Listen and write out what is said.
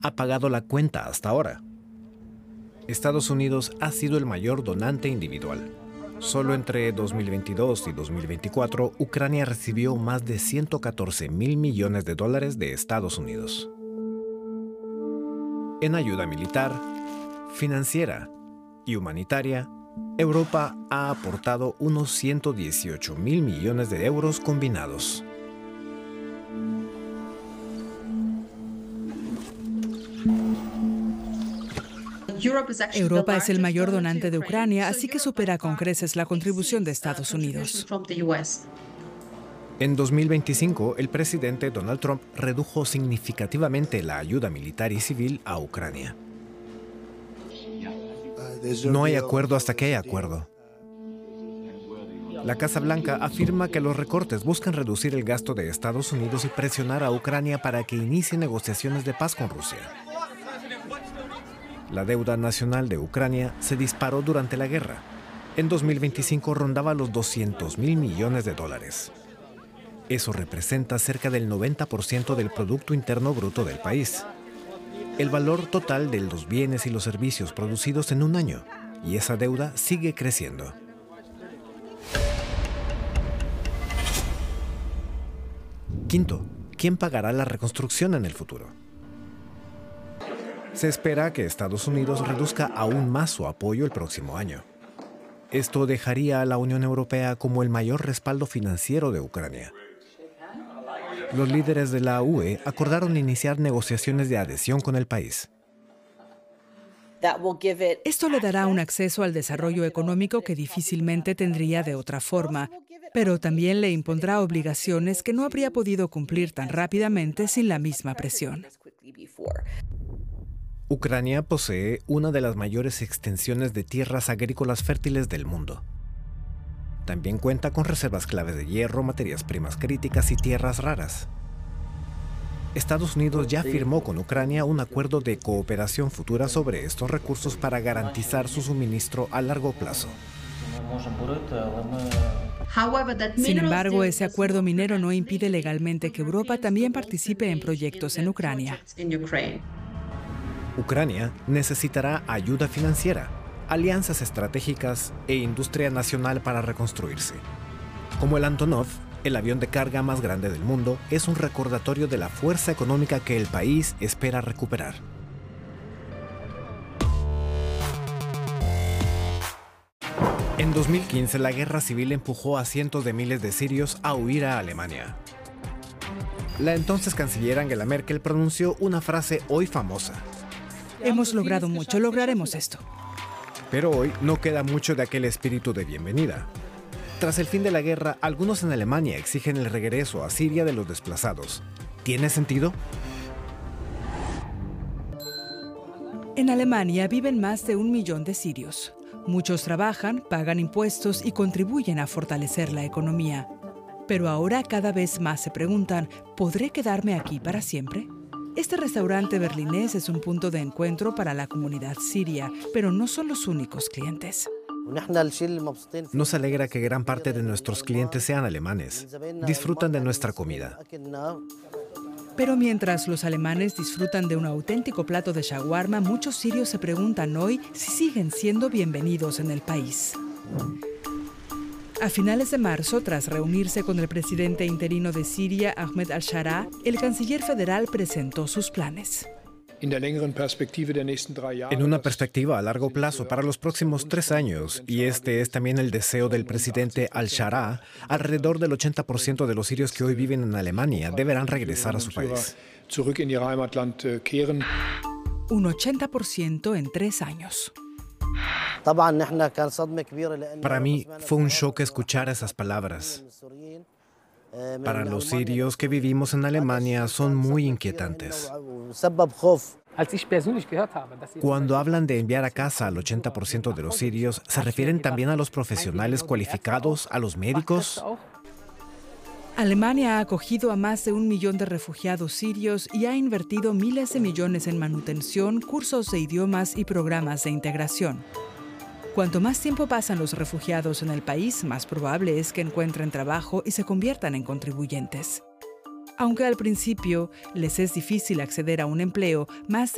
ha pagado la cuenta hasta ahora. Estados Unidos ha sido el mayor donante individual. Solo entre 2022 y 2024, Ucrania recibió más de 114.000 millones de dólares de Estados Unidos. En ayuda militar, financiera y humanitaria, Europa ha aportado unos 118.000 millones de euros combinados. Europa es el mayor donante de Ucrania, así que supera con creces la contribución de Estados Unidos. En 2025, el presidente Donald Trump redujo significativamente la ayuda militar y civil a Ucrania. No hay acuerdo hasta que haya acuerdo. La Casa Blanca afirma que los recortes buscan reducir el gasto de Estados Unidos y presionar a Ucrania para que inicie negociaciones de paz con Rusia. La deuda nacional de Ucrania se disparó durante la guerra. En 2025 rondaba los 200.000 millones de dólares. Eso representa cerca del 90% del Producto Interno Bruto del país. El valor total de los bienes y los servicios producidos en un año. Y esa deuda sigue creciendo. Quinto, ¿quién pagará la reconstrucción en el futuro? Se espera que Estados Unidos reduzca aún más su apoyo el próximo año. Esto dejaría a la Unión Europea como el mayor respaldo financiero de Ucrania. Los líderes de la UE acordaron iniciar negociaciones de adhesión con el país. Esto le dará un acceso al desarrollo económico que difícilmente tendría de otra forma, pero también le impondrá obligaciones que no habría podido cumplir tan rápidamente sin la misma presión. Ucrania posee una de las mayores extensiones de tierras agrícolas fértiles del mundo. También cuenta con reservas clave de hierro, materias primas críticas y tierras raras. Estados Unidos ya firmó con Ucrania un acuerdo de cooperación futura sobre estos recursos para garantizar su suministro a largo plazo. Sin embargo, ese acuerdo minero no impide legalmente que Europa también participe en proyectos en Ucrania. Ucrania necesitará ayuda financiera, alianzas estratégicas e industria nacional para reconstruirse. Como el Antonov, el avión de carga más grande del mundo, es un recordatorio de la fuerza económica que el país espera recuperar. En 2015, la guerra civil empujó a cientos de miles de sirios a huir a Alemania. La entonces canciller Angela Merkel pronunció una frase hoy famosa. Hemos logrado mucho, lograremos esto. Pero hoy no queda mucho de aquel espíritu de bienvenida. Tras el fin de la guerra, algunos en Alemania exigen el regreso a Siria de los desplazados. ¿Tiene sentido? En Alemania viven más de 1 millón de sirios. Muchos trabajan, pagan impuestos y contribuyen a fortalecer la economía. Pero ahora cada vez más se preguntan, ¿podré quedarme aquí para siempre? Este restaurante berlinés es un punto de encuentro para la comunidad siria, pero no son los únicos clientes. Nos alegra que gran parte de nuestros clientes sean alemanes. Disfrutan de nuestra comida. Pero mientras los alemanes disfrutan de un auténtico plato de shawarma, muchos sirios se preguntan hoy si siguen siendo bienvenidos en el país. A finales de marzo, tras reunirse con el presidente interino de Siria, Ahmed al-Sharaa, el canciller federal presentó sus planes. En una perspectiva a largo plazo para los próximos 3 años, y este es también el deseo del presidente al-Sharaa, alrededor del 80% de los sirios que hoy viven en Alemania deberán regresar a su país. Un 80% en 3 años. Para mí fue un shock escuchar esas palabras. Para los sirios que vivimos en Alemania son muy inquietantes. Cuando hablan de enviar a casa al 80% de los sirios, ¿se refieren también a los profesionales cualificados, a los médicos? Alemania ha acogido a más de 1 millón de refugiados sirios y ha invertido miles de millones en manutención, cursos de idiomas y programas de integración. Cuanto más tiempo pasan los refugiados en el país, más probable es que encuentren trabajo y se conviertan en contribuyentes. Aunque al principio les es difícil acceder a un empleo, más de